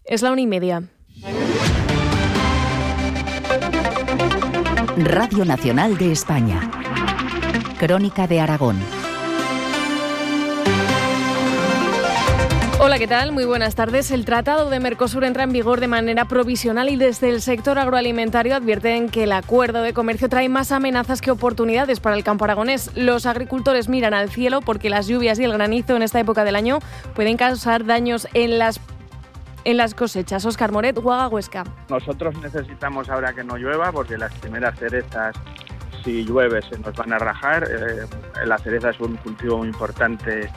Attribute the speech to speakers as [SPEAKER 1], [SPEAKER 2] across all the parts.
[SPEAKER 1] Es la 1:30.
[SPEAKER 2] Radio Nacional de España. Crónica de Aragón.
[SPEAKER 1] Hola, ¿qué tal? Muy buenas tardes. El Tratado de Mercosur entra en vigor de manera provisional y desde el sector agroalimentario advierten que el acuerdo de comercio trae más amenazas que oportunidades para el campo aragonés. Los agricultores miran al cielo porque las lluvias y el granizo en esta época del año pueden causar daños en las cosechas. Óscar Moret, Guaga, Huesca.
[SPEAKER 3] Nosotros necesitamos ahora que no llueva porque las primeras cerezas, si llueve, se nos van a rajar. La cereza es un cultivo muy importante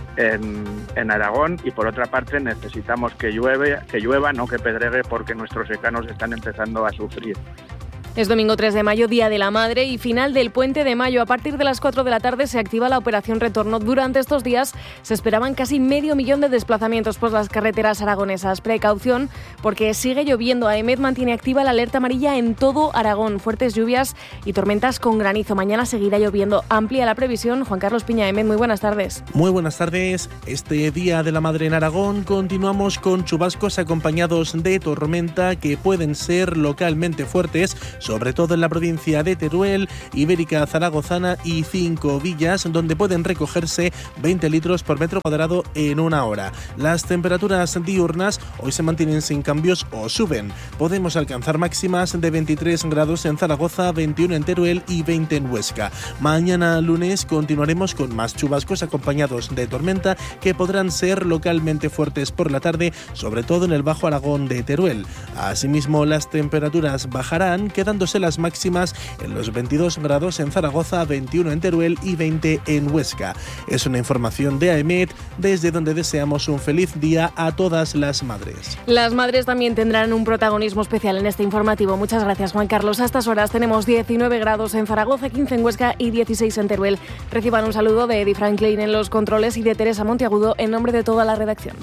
[SPEAKER 3] en Aragón y por otra parte necesitamos que llueva, no que pedregue, porque nuestros secanos están empezando a sufrir.
[SPEAKER 1] Es domingo 3 de mayo, Día de la Madre y final del Puente de Mayo. A partir de las 4 de la tarde se activa la operación Retorno. Durante estos días se esperaban casi 500.000 de desplazamientos por las carreteras aragonesas. Precaución porque sigue lloviendo. AEMET mantiene activa la alerta amarilla en todo Aragón. Fuertes lluvias y tormentas con granizo. Mañana seguirá lloviendo. Amplia la previsión. Juan Carlos Piña, AEMET, muy buenas tardes.
[SPEAKER 4] Muy buenas tardes. Este Día de la Madre en Aragón continuamos con chubascos acompañados de tormenta que pueden ser localmente fuertes, sobre todo en la provincia de Teruel, Ibérica Zaragozana y Cinco Villas, donde pueden recogerse 20 litros por metro cuadrado en una hora. Las temperaturas diurnas hoy se mantienen sin cambios o suben. Podemos alcanzar máximas de 23 grados en Zaragoza, 21 en Teruel y 20 en Huesca. Mañana lunes continuaremos con más chubascos acompañados de tormenta que podrán ser localmente fuertes por la tarde, sobre todo en el Bajo Aragón de Teruel. Asimismo, las temperaturas bajarán, quedándose las máximas en los 22 grados en Zaragoza, 21 en Teruel y 20 en Huesca. Es una información de AEMET, desde donde deseamos un feliz día a todas las madres.
[SPEAKER 1] Las madres también tendrán un protagonismo especial en este informativo. Muchas gracias, Juan Carlos. A estas horas tenemos 19 grados en Zaragoza, 15 en Huesca y 16 en Teruel. Reciban un saludo de Eddie Franklin en los controles y de Teresa Monteagudo en nombre de toda la redacción.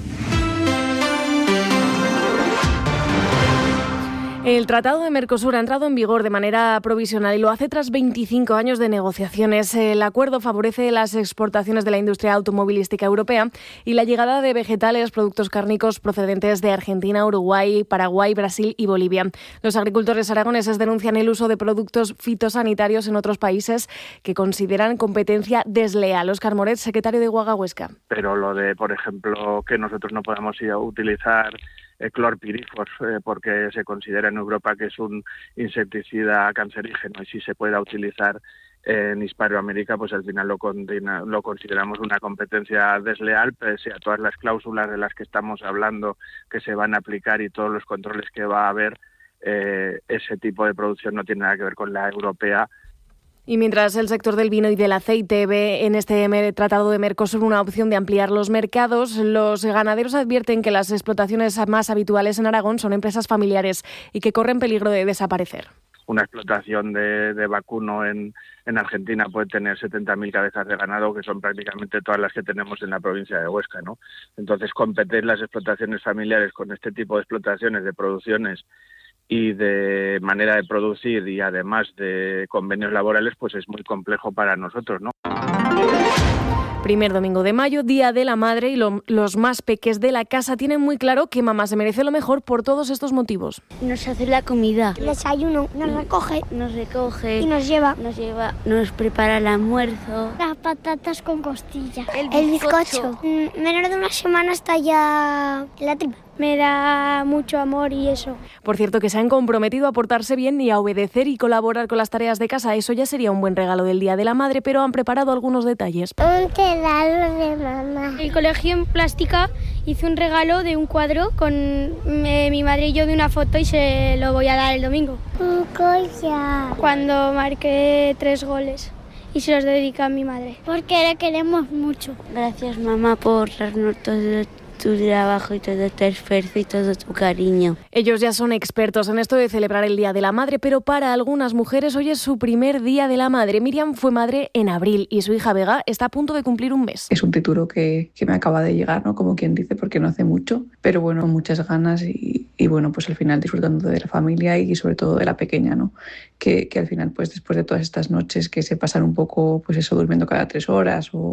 [SPEAKER 1] El Tratado de Mercosur ha entrado en vigor de manera provisional y lo hace tras 25 años de negociaciones. El acuerdo favorece las exportaciones de la industria automovilística europea y la llegada de vegetales, productos cárnicos procedentes de Argentina, Uruguay, Paraguay, Brasil y Bolivia. Los agricultores aragoneses denuncian el uso de productos fitosanitarios en otros países que consideran competencia desleal. Óscar Moret, secretario de Guaga, Huesca.
[SPEAKER 3] Pero lo de, por ejemplo, que nosotros no podamos ir a utilizar clorpirifos porque se considera en Europa que es un insecticida cancerígeno y si se pueda utilizar en Hispanoamérica, pues al final lo consideramos una competencia desleal, pese a todas las cláusulas de las que estamos hablando que se van a aplicar y todos los controles que va a haber. Ese tipo de producción no tiene nada que ver con la europea.
[SPEAKER 1] Y mientras el sector del vino y del aceite ve en este Tratado de Mercosur una opción de ampliar los mercados, los ganaderos advierten que las explotaciones más habituales en Aragón son empresas familiares y que corren peligro de desaparecer.
[SPEAKER 3] Una explotación de vacuno en Argentina puede tener 70.000 cabezas de ganado, que son prácticamente todas las que tenemos en la provincia de Huesca, ¿no? Entonces, competir las explotaciones familiares con este tipo de explotaciones, de producciones y de manera de producir y además de convenios laborales, pues es muy complejo para nosotros, ¿no?
[SPEAKER 1] Primer domingo de mayo, Día de la Madre, y los más peques de la casa tienen muy claro que mamá se merece lo mejor por todos estos motivos.
[SPEAKER 5] Nos hace la comida,
[SPEAKER 6] el desayuno, nos recoge
[SPEAKER 5] y
[SPEAKER 6] nos lleva,
[SPEAKER 5] nos prepara el almuerzo,
[SPEAKER 6] las patatas con costilla,
[SPEAKER 5] el bizcocho.
[SPEAKER 6] Menos de una semana está ya en la tripa. Me da mucho amor y eso.
[SPEAKER 1] Por cierto, que se han comprometido a portarse bien y a obedecer y colaborar con las tareas de casa. Eso ya sería un buen regalo del Día de la Madre, pero han preparado algunos detalles.
[SPEAKER 6] Un regalo de mamá.
[SPEAKER 7] El colegio en plástica hizo un regalo de un cuadro con mi madre y yo de una foto y se lo voy a dar el domingo.
[SPEAKER 6] Un collar.
[SPEAKER 7] Cuando marqué 3 goles. Y se los dedica a mi madre.
[SPEAKER 6] Porque la queremos mucho.
[SPEAKER 5] Gracias, mamá, por darnos todo tu trabajo y todo tu esfuerzo y todo tu cariño.
[SPEAKER 1] Ellos ya son expertos en esto de celebrar el Día de la Madre, pero para algunas mujeres hoy es su primer Día de la Madre. Miriam fue madre en abril y su hija Vega está a punto de cumplir un mes.
[SPEAKER 8] Es un título que me acaba de llegar, ¿no? Como quien dice, porque no hace mucho, pero bueno, muchas ganas y bueno, pues al final disfrutando de la familia y sobre todo de la pequeña, ¿no? Que al final, pues después de todas estas noches que se pasan un poco, pues eso, durmiendo cada 3 horas o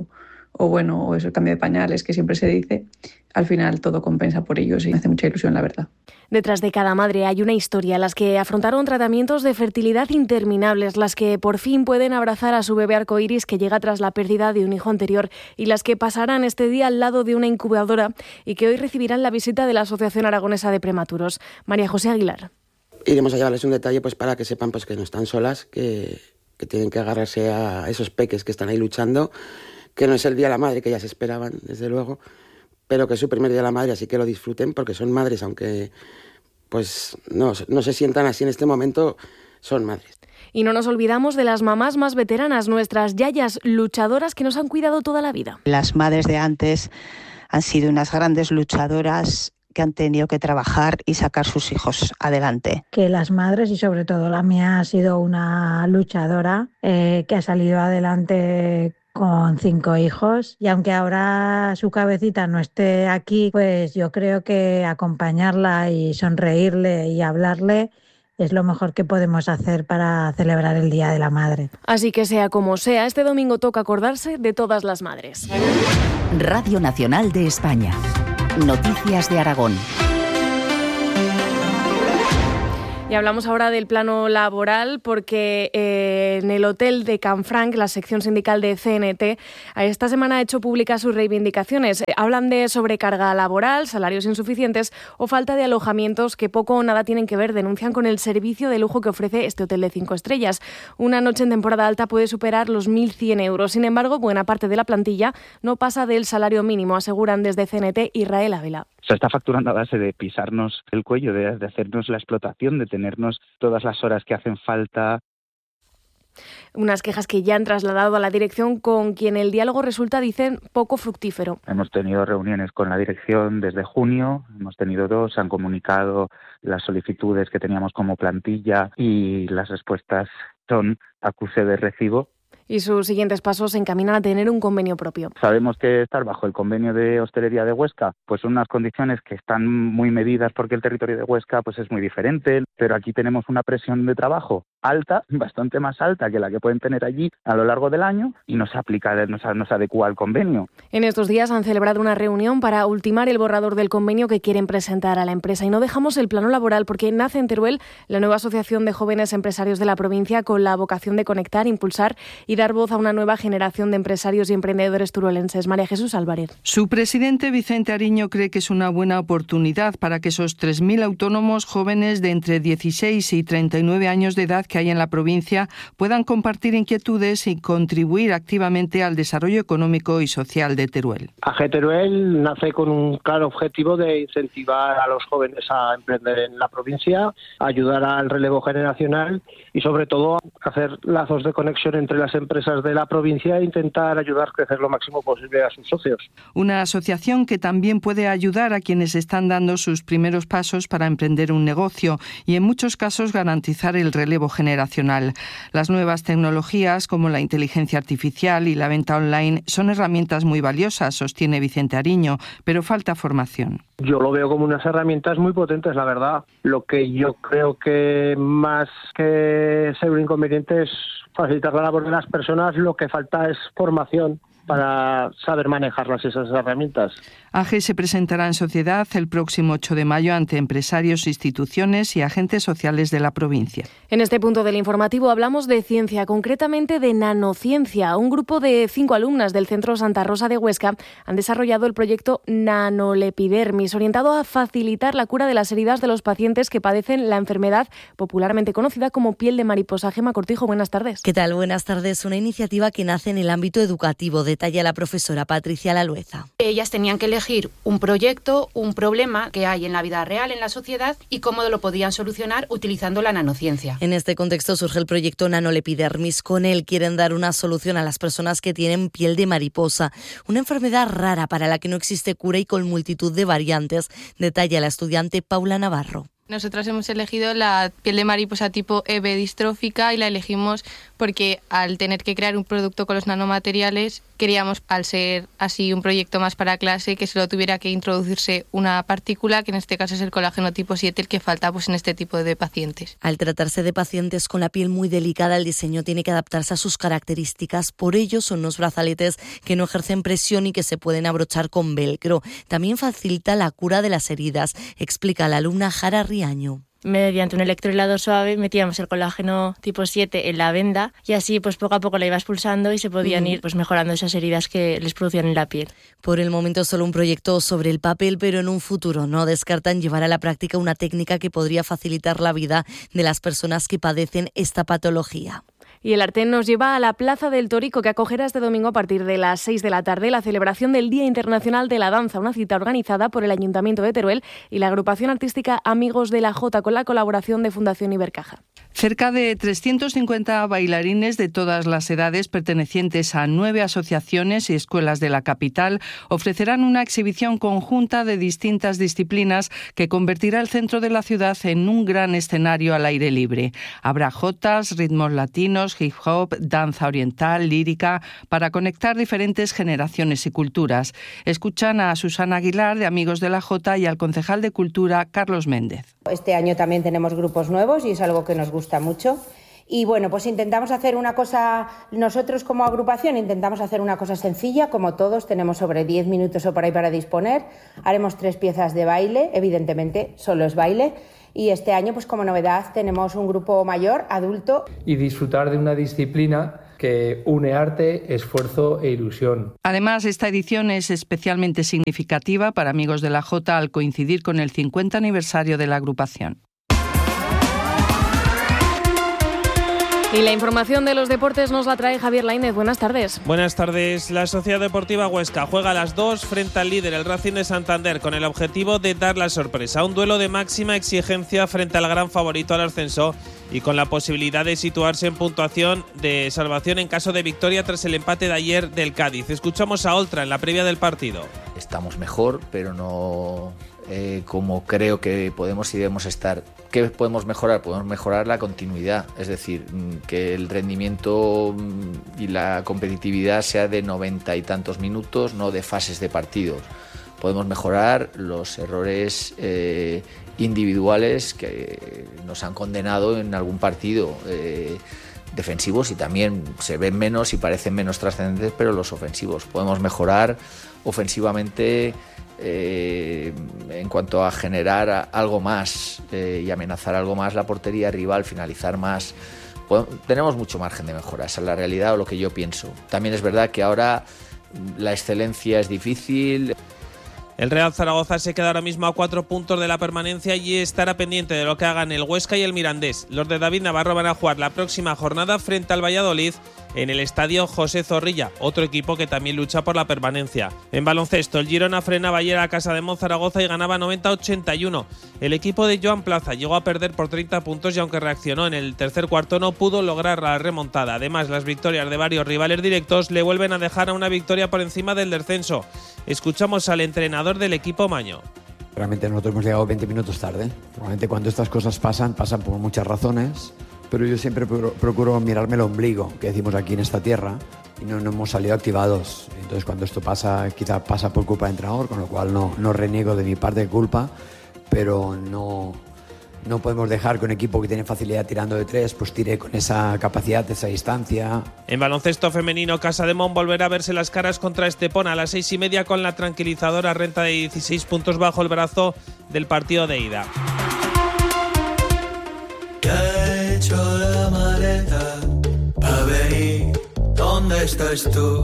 [SPEAKER 8] o eso, el cambio de pañales que siempre se dice, al final todo compensa por ellos y me hace mucha ilusión, la verdad.
[SPEAKER 1] Detrás de cada madre hay una historia, las que afrontaron tratamientos de fertilidad interminables, las que por fin pueden abrazar a su bebé arcoíris que llega tras la pérdida de un hijo anterior y las que pasarán este día al lado de una incubadora y que hoy recibirán la visita de la Asociación Aragonesa de Prematuros. María José Aguilar.
[SPEAKER 9] Iremos a llevarles un detalle pues para que sepan pues que no están solas, que tienen que agarrarse a esos peques que están ahí luchando, que no es el Día de la Madre que ya se esperaban, desde luego, pero que es su primer Día de la Madre, así que lo disfruten porque son madres, aunque pues no se sientan así en este momento, son madres.
[SPEAKER 1] Y no nos olvidamos de las mamás más veteranas, nuestras yayas luchadoras que nos han cuidado toda la vida.
[SPEAKER 10] Las madres de antes han sido unas grandes luchadoras que han tenido que trabajar y sacar sus hijos adelante.
[SPEAKER 11] Que las madres, y sobre todo la mía, ha sido una luchadora que ha salido adelante con 5 hijos, y aunque ahora su cabecita no esté aquí, pues yo creo que acompañarla y sonreírle y hablarle es lo mejor que podemos hacer para celebrar el Día de la Madre.
[SPEAKER 1] Así que sea como sea, este domingo toca acordarse de todas las madres.
[SPEAKER 2] Radio Nacional de España. Noticias de Aragón.
[SPEAKER 1] Y hablamos ahora del plano laboral porque en el hotel de Canfranc, la sección sindical de CNT, esta semana ha hecho públicas sus reivindicaciones. Hablan de sobrecarga laboral, salarios insuficientes o falta de alojamientos que poco o nada tienen que ver. Denuncian con el servicio de lujo que ofrece este hotel de 5 estrellas. Una noche en temporada alta puede superar los 1.100 euros. Sin embargo, buena parte de la plantilla no pasa del salario mínimo, aseguran desde CNT Israel Ávila.
[SPEAKER 12] Se está facturando a base de pisarnos el cuello, de hacernos la explotación, de tenernos todas las horas que hacen falta.
[SPEAKER 1] Unas quejas que ya han trasladado a la dirección, con quien el diálogo resulta, dicen, poco fructífero.
[SPEAKER 12] Hemos tenido reuniones con la dirección desde junio, hemos tenido 2, han comunicado las solicitudes que teníamos como plantilla y las respuestas son acuse de recibo.
[SPEAKER 1] Y sus siguientes pasos se encaminan a tener un convenio propio.
[SPEAKER 12] Sabemos que estar bajo el convenio de hostelería de Huesca pues son unas condiciones que están muy medidas porque el territorio de Huesca pues es muy diferente, pero aquí tenemos una presión de trabajo alta, bastante más alta que la que pueden tener allí a lo largo del año y no se aplica, no se adecua al convenio.
[SPEAKER 1] En estos días han celebrado una reunión para ultimar el borrador del convenio que quieren presentar a la empresa. Y no dejamos el plano laboral porque nace en Teruel la nueva asociación de jóvenes empresarios de la provincia con la vocación de conectar, impulsar y dar voz a una nueva generación de empresarios y emprendedores turolenses. María Jesús Álvarez.
[SPEAKER 13] Su presidente Vicente Ariño cree que es una buena oportunidad para que esos 3.000 autónomos jóvenes de entre 16 y 39 años de edad que hay en la provincia puedan compartir inquietudes y contribuir activamente al desarrollo económico y social de Teruel.
[SPEAKER 14] AG Teruel nace con un claro objetivo de incentivar a los jóvenes a emprender en la provincia, ayudar al relevo generacional y sobre todo hacer lazos de conexión entre las empresas de la provincia e intentar ayudar a crecer lo máximo posible a sus socios.
[SPEAKER 13] Una asociación que también puede ayudar a quienes están dando sus primeros pasos para emprender un negocio y en muchos casos garantizar el relevo generacional. Las nuevas tecnologías como la inteligencia artificial y la venta online son herramientas muy valiosas, sostiene Vicente Ariño, pero falta formación.
[SPEAKER 14] Yo lo veo como unas herramientas muy potentes, la verdad. Lo que yo creo que más que ser un inconveniente es facilitar la labor de las personas, lo que falta es formación para saber manejarlas esas herramientas.
[SPEAKER 13] AG se presentará en sociedad el próximo 8 de mayo ante empresarios, instituciones y agentes sociales de la provincia.
[SPEAKER 1] En este punto del informativo hablamos de ciencia, concretamente de nanociencia. Un grupo de 5 alumnas del Centro Santa Rosa de Huesca han desarrollado el proyecto Nanolepidermis, orientado a facilitar la cura de las heridas de los pacientes que padecen la enfermedad popularmente conocida como piel de mariposa. Gema Cortijo, buenas tardes.
[SPEAKER 15] ¿Qué tal? Buenas tardes. Una iniciativa que nace en el ámbito educativo, detalla la profesora Patricia Lalueza.
[SPEAKER 16] Ellas tenían que elegir un proyecto, un problema que hay en la vida real, en la sociedad, y cómo lo podían solucionar utilizando la nanociencia.
[SPEAKER 15] En este contexto surge el proyecto Nanolepidermis. Con él quieren dar una solución a las personas que tienen piel de mariposa, una enfermedad rara para la que no existe cura y con multitud de variantes, detalla la estudiante Paula Navarro.
[SPEAKER 17] Nosotras hemos elegido la piel de mariposa tipo EB distrófica y la elegimos porque al tener que crear un producto con los nanomateriales queríamos, al ser así un proyecto más para clase, que solo tuviera que introducirse una partícula, que en este caso es el colágeno tipo 7, el que falta pues en este tipo de pacientes.
[SPEAKER 15] Al tratarse de pacientes con la piel muy delicada, el diseño tiene que adaptarse a sus características. Por ello son unos brazaletes que no ejercen presión y que se pueden abrochar con velcro. También facilita la cura de las heridas, explica la alumna Jara Riaño.
[SPEAKER 18] Mediante un electrohilado suave metíamos el colágeno tipo 7 en la venda y así pues poco a poco la ibas pulsando y se podían ir pues mejorando esas heridas que les producían en la piel.
[SPEAKER 15] Por el momento solo un proyecto sobre el papel, pero en un futuro no descartan llevar a la práctica una técnica que podría facilitar la vida de las personas que padecen esta patología.
[SPEAKER 1] Y el Arten nos lleva a la Plaza del Torico, que acogerá este domingo a partir de las 6 de la tarde la celebración del Día Internacional de la Danza, una cita organizada por el Ayuntamiento de Teruel y la agrupación artística Amigos de la Jota, con la colaboración de Fundación Ibercaja.
[SPEAKER 13] Cerca de 350 bailarines de todas las edades, pertenecientes a 9 asociaciones y escuelas de la capital, ofrecerán una exhibición conjunta de distintas disciplinas que convertirá el centro de la ciudad en un gran escenario al aire libre. Habrá jotas, ritmos latinos, hip hop, danza oriental, lírica, para conectar diferentes generaciones y culturas. Escuchan a Susana Aguilar, de Amigos de la Jota, y al concejal de Cultura, Carlos Méndez.
[SPEAKER 19] Este año también tenemos grupos nuevos y es algo que nos gusta mucho. Y bueno, pues intentamos hacer una cosa, nosotros como agrupación intentamos hacer una cosa sencilla, como todos, tenemos sobre 10 minutos o por ahí para disponer. Haremos 3 piezas de baile, evidentemente solo es baile. Y este año, pues como novedad, tenemos un grupo mayor, adulto.
[SPEAKER 20] Y disfrutar de una disciplina que une arte, esfuerzo e ilusión.
[SPEAKER 13] Además, esta edición es especialmente significativa para Amigos de la Jota al coincidir con el 50 aniversario de la agrupación.
[SPEAKER 1] Y la información de los deportes nos la trae Javier Laínez. Buenas tardes.
[SPEAKER 21] Buenas tardes. La Sociedad Deportiva Huesca juega a las 2 frente al líder, el Racing de Santander, con el objetivo de dar la sorpresa. Un duelo de máxima exigencia frente al gran favorito al ascenso y con la posibilidad de situarse en puntuación de salvación en caso de victoria tras el empate de ayer del Cádiz. Escuchamos a Oltra en la previa del partido.
[SPEAKER 22] Estamos mejor, pero no como creo que podemos y debemos estar. ¿Qué podemos mejorar? Podemos mejorar la continuidad, es decir, que el rendimiento y la competitividad sea de 90 y tantos minutos, no de fases de partidos. Podemos mejorar los errores individuales que nos han condenado en algún partido, defensivos, y también se ven menos y parecen menos trascendentes, pero los ofensivos. Podemos mejorar ofensivamente en cuanto a generar algo más y amenazar algo más la portería rival, finalizar más. Tenemos mucho margen de mejora, esa es la realidad o lo que yo pienso. También es verdad que ahora la excelencia es difícil.
[SPEAKER 21] El Real Zaragoza se queda ahora mismo a 4 puntos de la permanencia y estará pendiente de lo que hagan el Huesca y el Mirandés. Los de David Navarro van a jugar la próxima jornada frente al Valladolid en el estadio José Zorrilla, otro equipo que también lucha por la permanencia. En baloncesto, el Girona frenaba ayer a Casa de Monzaragoza y ganaba 90-81. El equipo de Joan Plaza llegó a perder por 30 puntos y aunque reaccionó en el tercer cuarto no pudo lograr la remontada. Además, las victorias de varios rivales directos le vuelven a dejar a una victoria por encima del descenso. Escuchamos al entrenador del equipo maño.
[SPEAKER 23] Realmente nosotros hemos llegado 20 minutos tarde. Normalmente cuando estas cosas pasan por muchas razones, pero yo siempre procuro mirarme el ombligo, que decimos aquí en esta tierra, y no hemos salido activados. Entonces cuando esto pasa, quizá pasa por culpa del entrenador, con lo cual no reniego de mi parte de culpa, pero no podemos dejar que un equipo que tiene facilidad tirando de 3 pues tire con esa capacidad, esa distancia.
[SPEAKER 21] En baloncesto femenino, Casademón volverá a verse las caras contra Estepona a las 6:30 con la tranquilizadora renta de 16 puntos bajo el brazo del partido de ida.
[SPEAKER 24] Ya he hecho la maleta a venir, ¿dónde estás tú?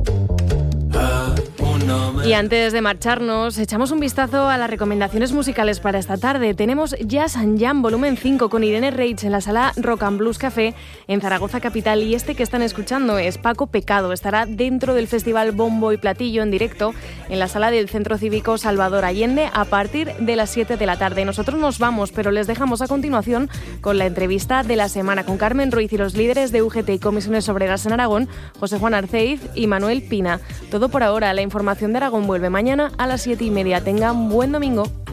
[SPEAKER 1] Y antes de marcharnos, echamos un vistazo a las recomendaciones musicales para esta tarde. Tenemos Jazz and Jam Volumen 5 con Irene Reich en la sala Rock and Blues Café en Zaragoza Capital, y este que están escuchando es Paco Pecado. Estará dentro del Festival Bombo y Platillo en directo en la sala del Centro Cívico Salvador Allende a partir de las 7 de la tarde. Nosotros nos vamos, pero les dejamos a continuación con la entrevista de la semana con Carmen Ruiz y los líderes de UGT y Comisiones Obreras en Aragón, José Juan Arceiz y Manuel Pina. Todo por ahora. La información de Aragón vuelve mañana a las 7:30. Tengan buen domingo.